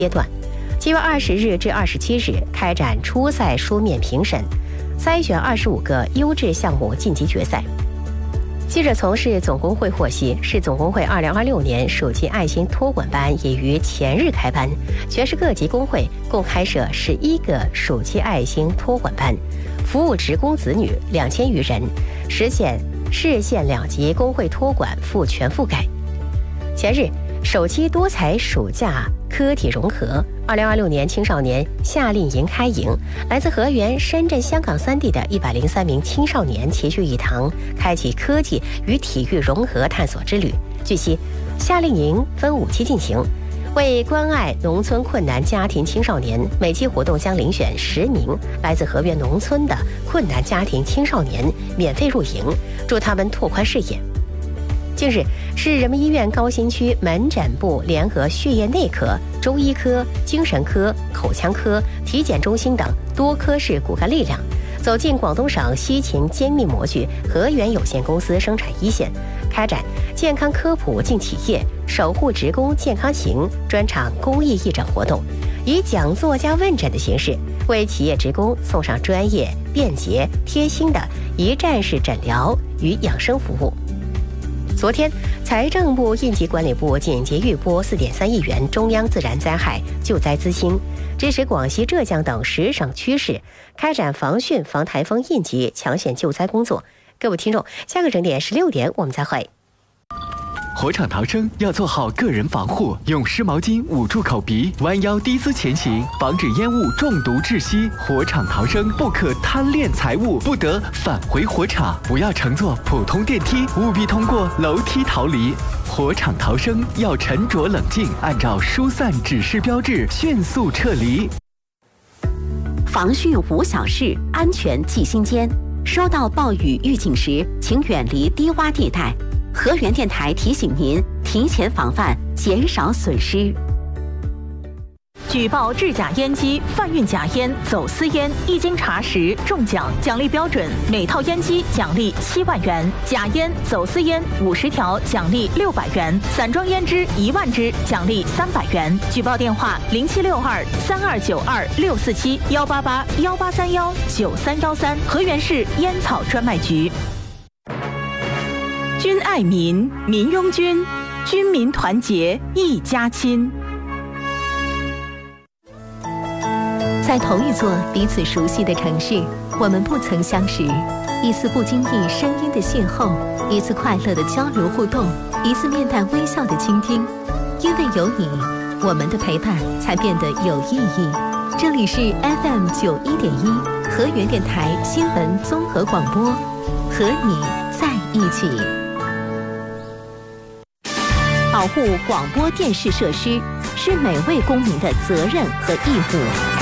阶段。7月20日至27日开展初赛书面评审，筛选25个优质项目晋级决赛。记者从市总工会获悉，市总工会2026年暑期爱心托管班已于前日开班，全市各级工会共开设11个暑期爱心托管班，服务职工子女2000余人，实现市县2级工会托管全覆盖。前日，首期多才暑假科体融合2026年青少年夏令营开营，来自河源、深圳、香港3地的103名青少年齐聚一堂，开启科技与体育融合探索之旅。据悉，夏令营分5期进行，为关爱农村困难家庭青少年，每期活动将遴选10名来自河源农村的困难家庭青少年免费入营，助他们拓宽视野。近日，市人民医院高新区门诊部联合血液内科、中医科、精神科、口腔科、体检中心等多科室骨干力量，走进广东省西秦精密模具河源有限公司生产一线，开展健康科普进企业、守护职工健康行专场公益义诊活动，以讲座加问诊的形式，为企业职工送上专业、便捷、贴心的一站式诊疗与养生服务。昨天，财政部应急管理部紧急预拨4.3亿元中央自然灾害救灾资金，支持广西、浙江等10省区市开展防汛、防台风应急抢险救灾工作。各位听众，下个整点16点我们再会。 火场逃生要做好个人防护，用湿毛巾捂住口鼻，弯腰低姿前行，防止烟雾中毒窒息。火场逃生不可贪恋财物，不得返回火场，不要乘坐普通电梯，务必通过楼梯逃离。火场逃生要沉着冷静，按照疏散指示标志迅速撤离。 防汛无小事，安全记心间。收到暴雨预警时，请远离低洼地带。河源电台提醒您，提前防范，减少损失。 举报制假烟机、贩运假烟、走私烟，一经查实中奖，奖励标准：每套烟机奖励7万元，假烟、走私烟50条奖励600元，散装烟支1万支奖励300元。举报电话：0762-3292-647-188-1831-9313，河源市烟草专卖局。军爱民，民拥军，军民团结一家亲。 在同一座彼此熟悉的城市，我们不曾相识，一次不经意声音的邂逅，一次快乐的交流互动，一次面带微笑的倾听。因为有你，我们的陪伴才变得有意义。这里是 FM 91.1河源电台新闻综合广播，和你在一起。保护广播电视设施是每位公民的责任和义务。